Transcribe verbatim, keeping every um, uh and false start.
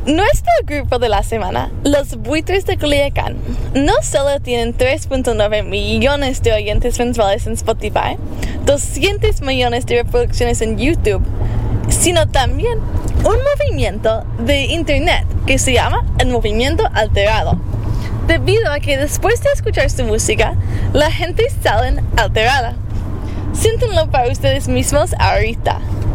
Nuestro grupo de la semana, Los Buitres de Culiacán, no solo tienen tres punto nueve millones de oyentes mensuales en Spotify, doscientos millones de reproducciones en YouTube, sino también un movimiento de internet que se llama el Movimiento Alterado, debido a que después de escuchar su música, la gente sale alterada. Siéntenlo para ustedes mismos ahorita.